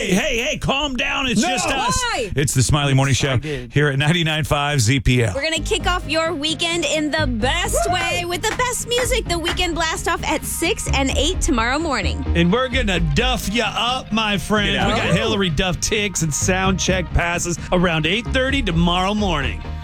Hey, calm down. It's just us. Why? It's the Smiley Morning Show Excited. here at 99.5 ZPL. We're going to kick off your weekend in the best way with the best music. The Weekend Blast Off at 6 and 8 tomorrow morning. And we're going to duff you up, my friends. Get out. We got Hillary Duff ticks and sound check passes around 8:30 tomorrow morning.